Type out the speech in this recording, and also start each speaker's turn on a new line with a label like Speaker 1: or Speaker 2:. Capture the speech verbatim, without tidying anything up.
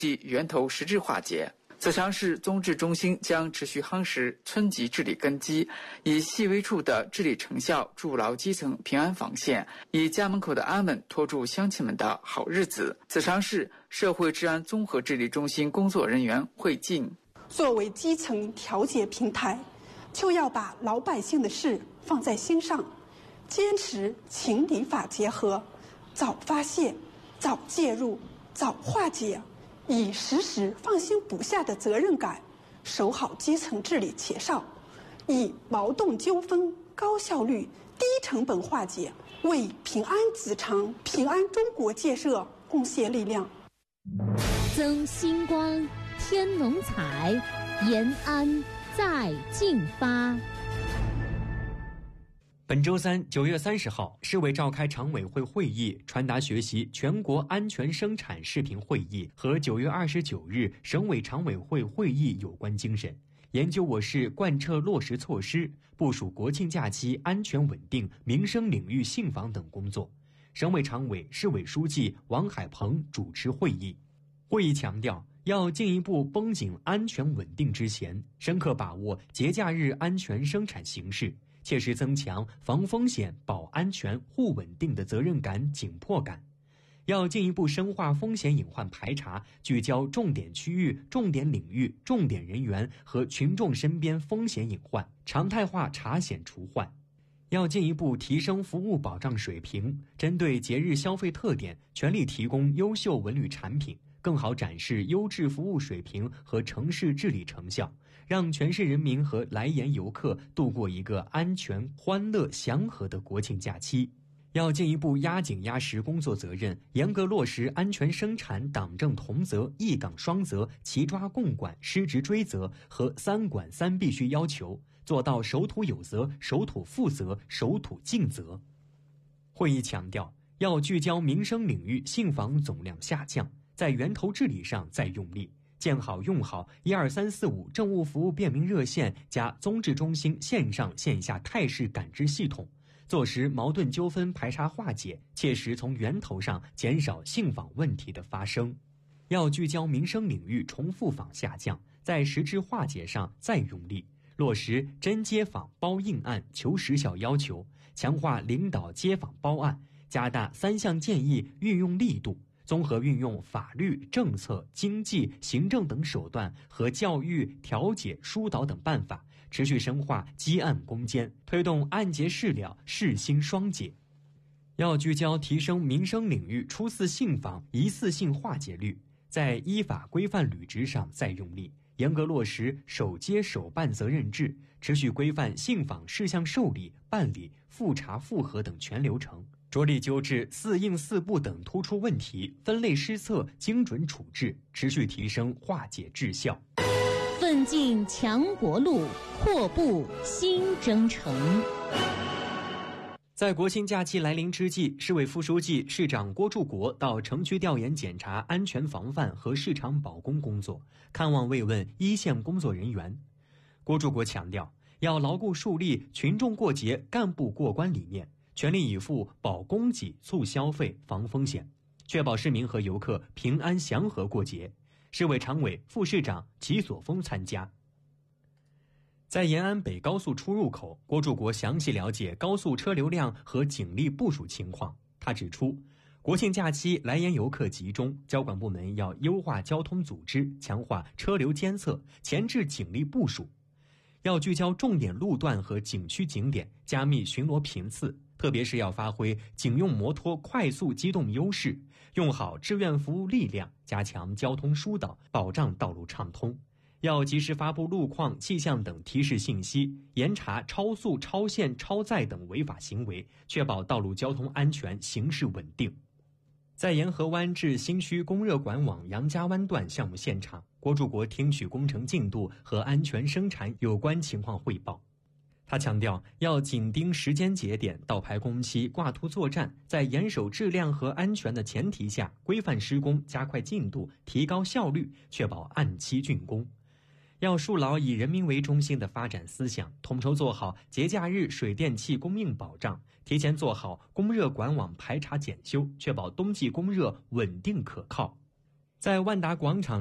Speaker 1: 即源头实质化解。此尝试综治中心将持续夯实村级治理根基，以细微处的治理成效筑牢基层平安防线，以家门口的安稳托住乡亲们的好日子。此尝试社会治安综合治理中心工作人员会进。
Speaker 2: 作为基层调解平台，就要把老百姓的事放在心上，坚持情理法结合，早发现、早介入、早化解，以时时放心不下的责任感，守好基层治理旗哨，以矛盾纠纷高效率、低成本化解，为平安子长、平安中国建设贡献力量。
Speaker 3: 增星光，添龙彩，延安再进发。
Speaker 4: 本周三，九月三十号，市委召开常委会会议，传达学习全国安全生产视频会议和九月二十九日省委常委会会议有关精神，研究我市贯彻落实措施，部署国庆假期安全稳定、民生领域信访等工作。省委常委、市委书记王海鹏主持会议。会议强调，要进一步绷紧安全稳定之弦，深刻把握节假日安全生产形势，切实增强防风险、保安全、护稳定的责任感、紧迫感。要进一步深化风险隐患排查，聚焦重点区域、重点领域、重点人员和群众身边风险隐患，常态化查险除患。要进一步提升服务保障水平，针对节日消费特点，全力提供优秀文旅产品，更好展示优质服务水平和城市治理成效，让全市人民和来沿游客度过一个安全、欢乐、祥和的国庆假期。要进一步压紧压实工作责任，严格落实安全生产党政同责、一岗双责、齐抓共管、失职追责和三管三必须要求，做到守土有责、守土负责、守土尽责。会议强调，要聚焦民生领域信访总量下降，在源头治理上再用力，建好用好一二三四五政务服务便民热线加综治中心线上线下态势感知系统，做实矛盾纠纷排查化解，切实从源头上减少信访问题的发生。要聚焦民生领域重复访下降，在实质化解上再用力，落实真接访包应案求实效要求，强化领导接访包案，加大三项建议运用力度，综合运用法律、政策、经济、行政等手段和教育、调解、疏导等办法，持续深化积案攻坚，推动案结事了、事兴双解。要聚焦提升民生领域初次信访一次性化解率，在依法规范履职上再用力，严格落实首接首办责任制，持续规范信访事项受理、办理、复查复核等全流程，着力纠治四应四不等突出问题，分类施策，精准处置，持续提升化解质效。
Speaker 3: 奋进强国路，阔步新征程。
Speaker 4: 在国庆假期来临之际，市委副书记、市长郭柱国到城区调研检查安全防范和市场保供工作，看望慰问一线工作人员。郭柱国强调，要牢固树立群众过节、干部过关理念，全力以赴保供给、促消费、防风险，确保市民和游客平安祥和过节。市委常委、副市长齐所峰参加。在延安北高速出入口，郭柱国详细了解高速车流量和警力部署情况。他指出，国庆假期来沿游客集中，交管部门要优化交通组织，强化车流监测，前置警力部署。要聚焦重点路段和景区景点，加密巡逻频次，特别是要发挥警用摩托快速机动优势，用好志愿服务力量，加强交通疏导，保障道路畅通。要及时发布路况、气象等提示信息，严查超速、超限、超载等违法行为，确保道路交通安全、形势稳定。在沿河湾至新区供热管网杨家湾段项目现场，郭柱国听取工程进度和安全生产有关情况汇报。他强调，要紧盯时间节点，倒排工期，挂图作战，在严守质量和安全的前提下，规范施工，加快进度，提高效率，确保按期竣工。要树牢以人民为中心的发展思想，统筹做好节假日水电气供应保障，提前做好供热管网排查检修，确保冬季供热稳定可靠。 在万达广场